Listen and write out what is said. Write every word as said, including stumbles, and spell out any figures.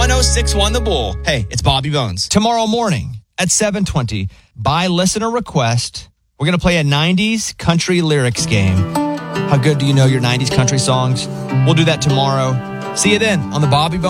seven oh six one The Bull. Hey, it's Bobby Bones. Tomorrow morning at seven twenty, by listener request, we're going to play a nineties country lyrics game. How good do you know your nineties country songs? We'll do that tomorrow. See you then on the Bobby Bones